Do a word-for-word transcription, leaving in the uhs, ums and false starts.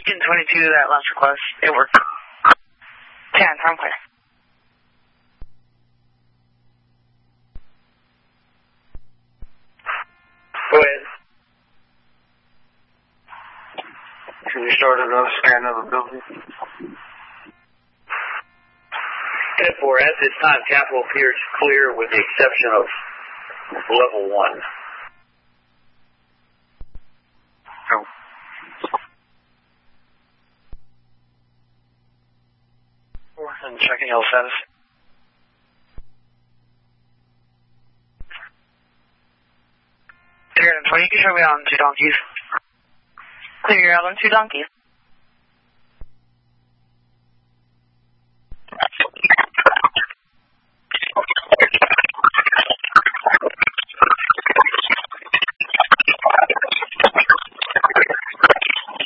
Skin twenty-two, that last request, it worked. ten, I'm clear. Go ahead. Can you start another scan of the building? ten four, at this time, Capital appears clear with the exception of level one. Oh. And checking L status. Clear on twenty, you can show me on two donkeys. Clear on two donkeys.